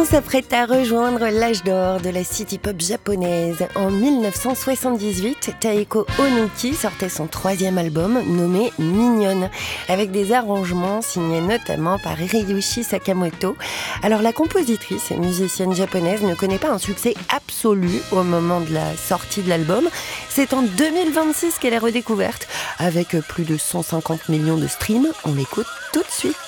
s'apprête à rejoindre l'âge d'or de la city pop japonaise. En 1978, Taeko Onuki sortait son 3e album nommé Mignonne, avec des arrangements signés notamment par Hiroyoshi Sakamoto. Alors la compositrice et musicienne japonaise ne connaît pas un succès absolu au moment de la sortie de l'album. C'est en 2026 qu'elle est redécouverte, avec plus de 150 millions de streams. On l'écoute tout de suite.